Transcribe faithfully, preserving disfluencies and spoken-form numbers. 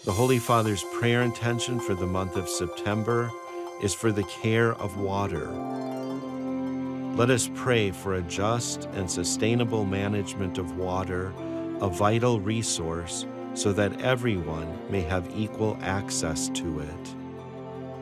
The Holy Father's prayer intention for the month of September is for the care of water. Let us pray for a just and sustainable management of water, a vital resource, so that everyone may have equal access to it.